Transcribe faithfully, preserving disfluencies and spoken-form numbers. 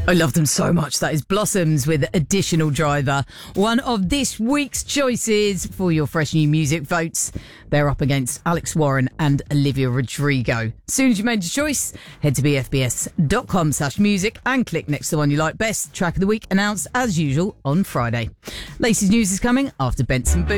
I love them so much. That is Blossoms with Additional Driver. One of this week's choices for your fresh new music votes. They're up against Alex Warren and Olivia Rodrigo. As soon as you made your choice, head to bfbs.com slash music and click next to the one you like best. Track of the week announced as usual on Friday. Lacey's news is coming after Benson Boone.